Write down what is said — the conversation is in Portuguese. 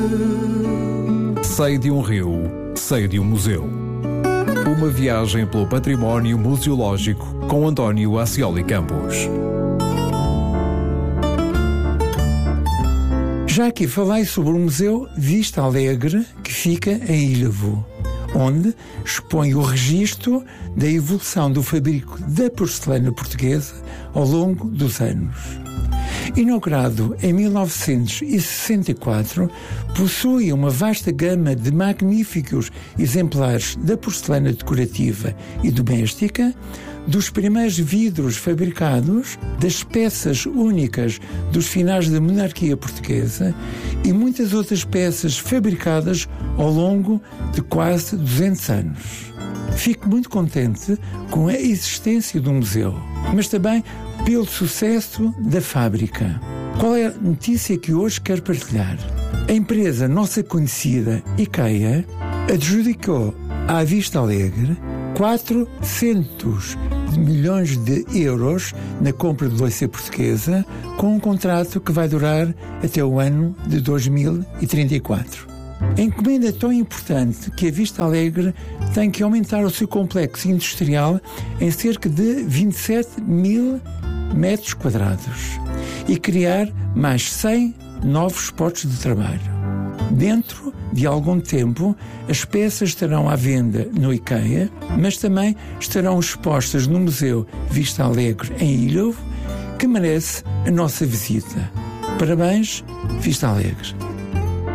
Sei de um rio, sei de um museu. Uma viagem pelo património museológico com António Ascioli Campos. Já aqui falei sobre o Museu Vista Alegre, que fica em Ilhavo, onde expõe o registro da evolução do fabrico da porcelana portuguesa ao longo dos anos. Inaugurado em 1964, possui uma vasta gama de magníficos exemplares da porcelana decorativa e doméstica, dos primeiros vidros fabricados, das peças únicas dos finais da monarquia portuguesa e muitas outras peças fabricadas ao longo de quase 200 anos. Fico muito contente com a existência do museu, mas também pelo sucesso da fábrica. Qual é a notícia que hoje quero partilhar? A empresa nossa conhecida IKEA adjudicou à Vista Alegre 400 milhões de euros na compra de loiça portuguesa, com um contrato que vai durar até o ano de 2034. A encomenda é tão importante que a Vista Alegre tem que aumentar o seu complexo industrial em cerca de 27 mil metros quadrados e criar mais 100 novos postos de trabalho. Dentro de algum tempo, as peças estarão à venda no IKEA, mas também estarão expostas no Museu Vista Alegre em Ilhavo, que merece a nossa visita. Parabéns, Vista Alegre.